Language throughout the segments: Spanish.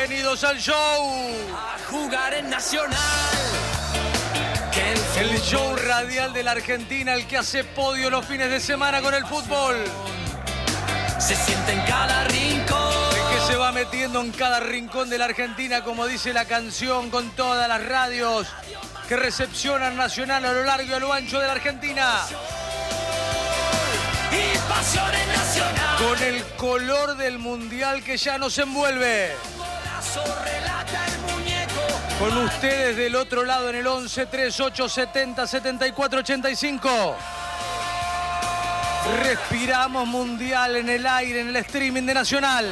bienvenidos al show. A jugar en Nacional. El show radial de la Argentina, el que hace podio los fines de semana con el fútbol. Se siente en cada rincón. El que se va metiendo en cada rincón de la Argentina, como dice la canción, con todas las radios que recepcionan Nacional a lo largo y a lo ancho de la Argentina. Y pasión en Nacional. Con el color del mundial que ya nos envuelve. Relata el muñeco. Con ustedes del otro lado en el 11 38 70 74 85. Respiramos mundial en el aire, en el streaming de Nacional.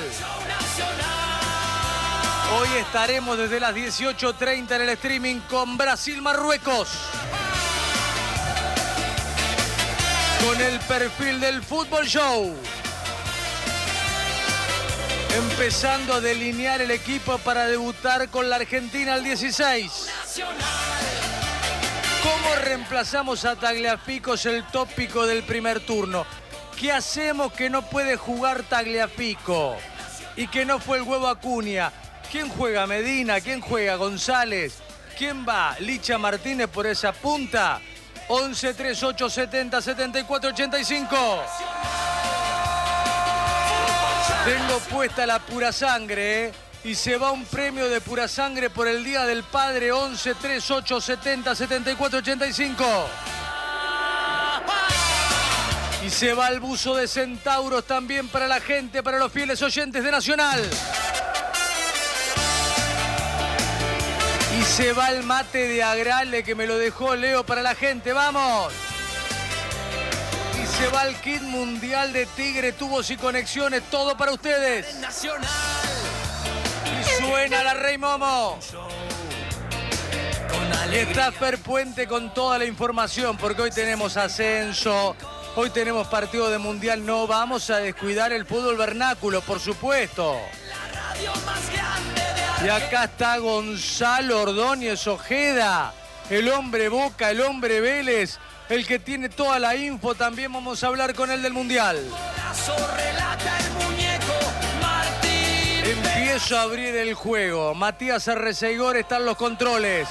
Hoy estaremos desde las 18:30 en el streaming con Brasil-Marruecos. Con el perfil del Fútbol Show. Empezando a delinear el equipo para debutar con la Argentina el 16. ¿Cómo reemplazamos a Tagliafico? Es el tópico del primer turno. ¿Qué hacemos que no puede jugar Tagliafico? Y que no fue el huevo Acuña. ¿Quién juega? Medina. ¿Quién juega? González. ¿Quién va? Licha Martínez por esa punta. 11 38 70 74 85. Tengo puesta la pura sangre, y se va un premio de pura sangre por el Día del Padre. 11 38 70 74 85. Y se va el buzo de centauros también para la gente, para los fieles oyentes de Nacional. Y se va el mate de Agrale que me lo dejó Leo para la gente. ¡Vamos! Y se va el kit mundial de Tigre, tubos y conexiones, todo para ustedes. Y suena la Rey Momo. Y está Fer Puente con toda la información, porque hoy tenemos ascenso, hoy tenemos partido de mundial. No vamos a descuidar el fútbol vernáculo, por supuesto. Y acá está Gonzalo Ordóñez Ojeda, el hombre Boca, el hombre Vélez, el que tiene toda la info. También vamos a hablar con él del mundial. Empiezo a abrir el juego. Matías Arreceigor está en los controles.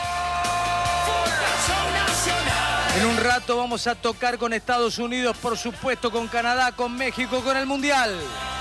En un rato vamos a tocar con Estados Unidos, por supuesto, con Canadá, con México, con el mundial.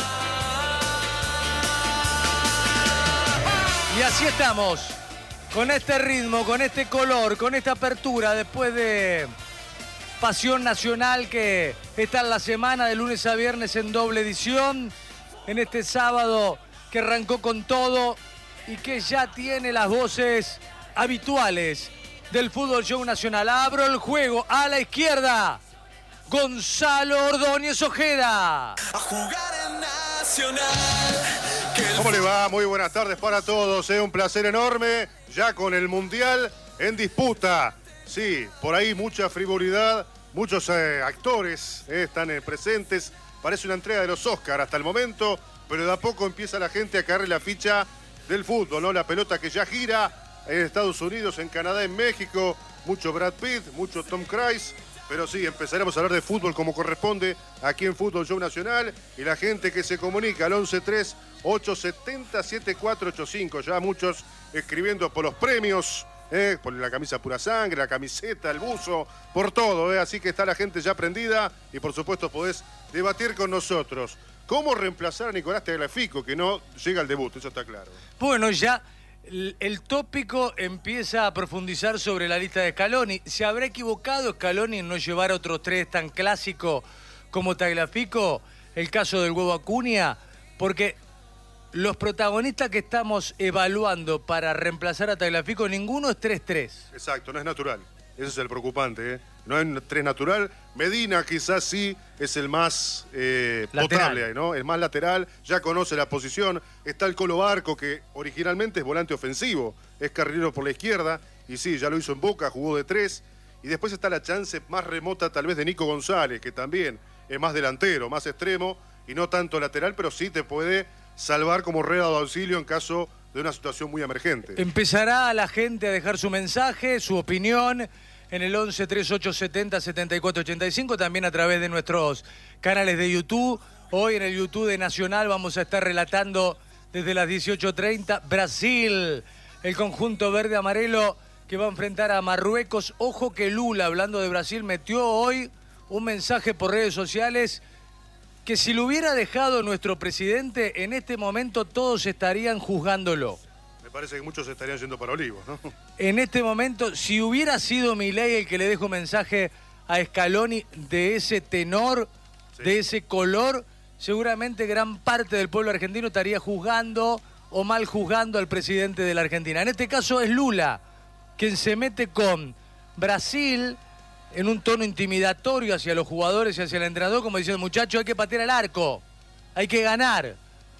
Y así estamos, con este ritmo, con este color, con esta apertura, después de Pasión Nacional, que está en la semana de lunes a viernes en doble edición, en este sábado que arrancó con todo y que ya tiene las voces habituales del Fútbol Show Nacional. Abro el juego a la izquierda, Gonzalo Ordóñez Ojeda. A jugar en Nacional. ¿Cómo le va? Muy buenas tardes para todos. Un placer enorme, ya con el Mundial en disputa. Sí, por ahí mucha frivolidad, muchos actores están presentes. Parece una entrega de los Oscars hasta el momento, pero de a poco empieza la gente a caerle la ficha del fútbol, ¿no? La pelota que ya gira en Estados Unidos, en Canadá, en México. Mucho Brad Pitt, mucho Tom Cruise. Pero sí, empezaremos a hablar de fútbol como corresponde aquí en Fútbol Show Nacional. Y la gente que se comunica al 1138707485. Ya muchos escribiendo por los premios, por la camisa Pura Sangre, la camiseta, el buzo, por todo. Así que está la gente ya prendida y por supuesto podés debatir con nosotros. ¿Cómo reemplazar a Nicolás Tagliafico, que no llega al debut? Eso está claro. Bueno, ya el tópico empieza a profundizar sobre la lista de Scaloni. ¿Se habrá equivocado Scaloni en no llevar a otros tres tan clásicos como Tagliafico? El caso del huevo Acuña, porque los protagonistas que estamos evaluando para reemplazar a Tagliafico, ninguno es 3-3. Exacto, no es natural. Ese es el preocupante, No es 3 natural. Medina quizás sí es el más potable, ¿no? El más lateral, ya conoce la posición. Está el Colo Barco, que originalmente es volante ofensivo, es carrilero por la izquierda, y sí, ya lo hizo en Boca, jugó de 3. Y después está la chance más remota tal vez de Nico González, que también es más delantero, más extremo, y no tanto lateral, pero sí te puede salvar como rueda de auxilio en caso de una situación muy emergente. Empezará la gente a dejar su mensaje, su opinión, en el 11 38 70 74 85, también a través de nuestros canales de YouTube. Hoy en el YouTube de Nacional vamos a estar relatando desde las 18:30. Brasil, el conjunto verde-amarelo que va a enfrentar a Marruecos. Ojo que Lula, hablando de Brasil, metió hoy un mensaje por redes sociales que si lo hubiera dejado nuestro presidente, en este momento todos estarían juzgándolo. Me parece que muchos estarían yendo para Olivos, ¿no? En este momento, si hubiera sido Milei el que le dejó un mensaje a Scaloni de ese tenor, sí, de ese color, seguramente gran parte del pueblo argentino estaría juzgando o mal juzgando al presidente de la Argentina. En este caso es Lula, quien se mete con Brasil en un tono intimidatorio hacia los jugadores y hacia el entrenador, como diciendo, muchachos, hay que patear al arco, hay que ganar.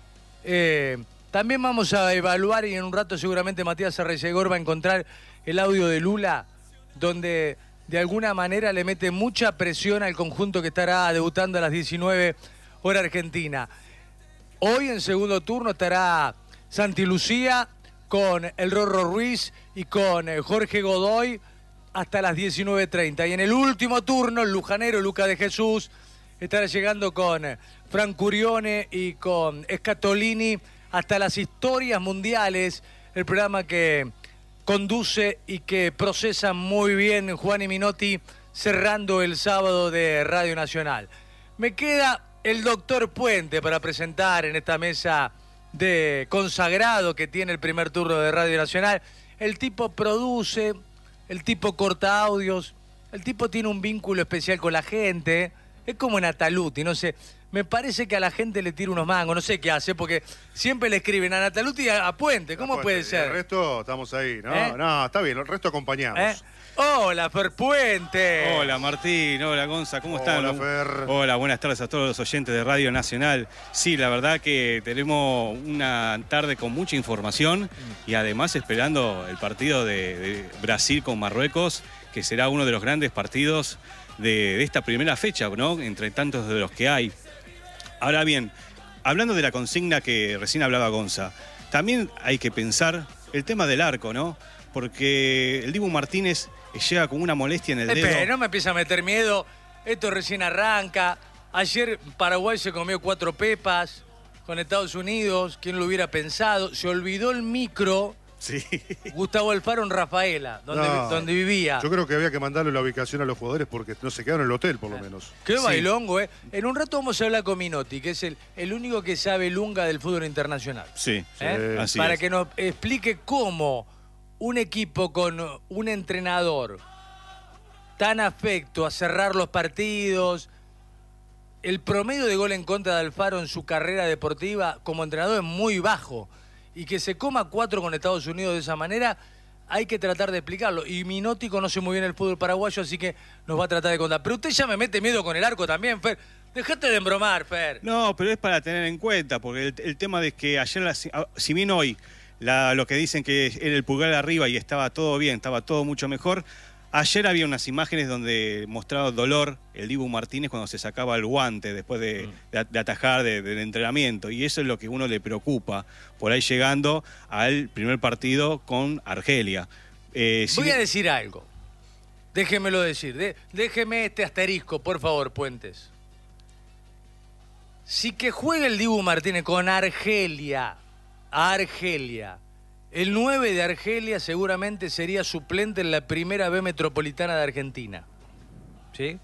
También vamos a evaluar, y en un rato seguramente Matías Arreyegor va a encontrar el audio de Lula, donde de alguna manera le mete mucha presión al conjunto que estará debutando a las 19 hora Argentina. Hoy en segundo turno estará Santi Lucía con el Rorro Ruiz y con Jorge Godoy hasta las 19:30. Y en el último turno, el lujanero Luca de Jesús estará llegando con Fran Curione y con Scatolini hasta las historias mundiales, el programa que conduce y que procesa muy bien Juan y Minotti, cerrando el sábado de Radio Nacional. Me queda el doctor Puente para presentar en esta mesa de consagrado que tiene el primer turno de Radio Nacional. El tipo produce, el tipo corta audios, el tipo tiene un vínculo especial con la gente. Es como Nataluti, no sé. Me parece que a la gente le tira unos mangos, no sé qué hace, porque siempre le escriben a Nataluti y a Puente. ¿Cómo puede ser? El resto estamos ahí, ¿no? No, está bien, el resto acompañamos. Hola, Fer Puente. Hola, Martín. Hola, Gonza. ¿Cómo están? Hola, Fer. Hola, buenas tardes a todos los oyentes de Radio Nacional. Sí, la verdad que tenemos una tarde con mucha información y además esperando el partido de Brasil con Marruecos, que será uno de los grandes partidos de esta primera fecha, ¿no? Entre tantos de los que hay. Ahora bien, hablando de la consigna que recién hablaba Gonza, también hay que pensar el tema del arco, ¿no? Porque el Dibu Martínez llega con una molestia en el dedo. No me empieza a meter miedo, esto recién arranca. Ayer Paraguay se comió 4 pepas con Estados Unidos, ¿quién lo hubiera pensado? Se olvidó el micro. Sí. Gustavo Alfaro en Rafaela, donde vivía. Yo creo que había que mandarle la ubicación a los jugadores porque no se quedaron en el hotel, por lo menos. Qué bailongo, ¿eh? En un rato vamos a hablar con Minotti, que es el único que sabe lunga del fútbol internacional. Sí, así para es. que nos explique cómo un equipo con un entrenador tan afecto a cerrar los partidos, el promedio de gol en contra de Alfaro en su carrera deportiva como entrenador es muy bajo. Y que se coma 4 con Estados Unidos de esa manera, hay que tratar de explicarlo. Y Minotti conoce muy bien el fútbol paraguayo, así que nos va a tratar de contar. Pero usted ya me mete miedo con el arco también, Fer. Dejate de embromar, Fer. No, pero es para tener en cuenta, porque el tema de que ayer, si bien hoy lo que dicen que era el pulgar arriba y estaba todo bien, estaba todo mucho mejor, ayer había unas imágenes donde mostraba dolor el Dibu Martínez cuando se sacaba el guante después de atajar del entrenamiento. Y eso es lo que uno le preocupa, por ahí llegando al primer partido con Argelia. Voy a decir algo. Déjemelo decir. Déjeme este asterisco, por favor, Puentes. Si que juegue el Dibu Martínez con Argelia, el 9 de Argelia seguramente sería suplente en la primera B metropolitana de Argentina. ¿Sí?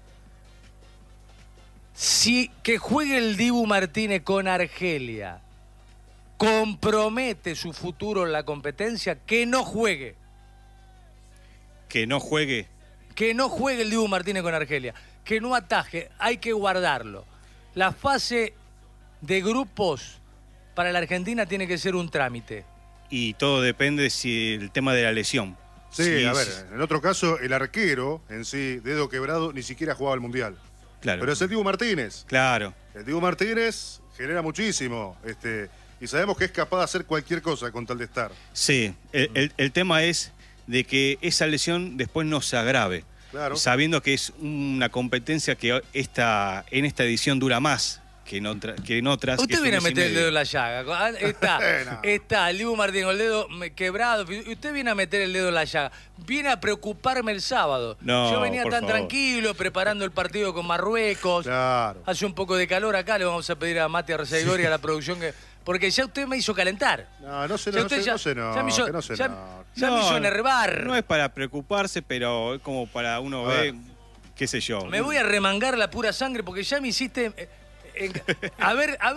Si que juegue el Dibu Martínez con Argelia compromete su futuro en la competencia, que no juegue. Que no juegue. Que no juegue el Dibu Martínez con Argelia. Que no ataje. Hay que guardarlo. La fase de grupos para la Argentina tiene que ser un trámite. Y todo depende si el tema de la lesión. Sí, a ver, en otro caso, el arquero en sí, dedo quebrado, ni siquiera jugaba el Mundial. Claro. Pero es el Dibu Martínez. Claro. El Dibu Martínez genera muchísimo. Y sabemos que es capaz de hacer cualquier cosa con tal de estar. Sí, el tema es de que esa lesión después no se agrave. Claro. Sabiendo que es una competencia que en esta edición dura más que en otras. Usted viene a meter el dedo en la llaga. Está el Dibu Martínez con el dedo quebrado. Y usted viene a meter el dedo en la llaga. Viene a preocuparme el sábado. No, yo venía tan favor. tranquilo, preparando el partido con Marruecos. Claro. Hace un poco de calor acá. Le vamos a pedir a Mati Arrezegor y a la producción que porque ya usted me hizo calentar. No se Ya usted ya me hizo, no se ya enoje. me hizo enervar. No es para preocuparse, pero es como para uno ver, qué sé yo. Me voy a remangar la pura sangre porque ya me hiciste... a ver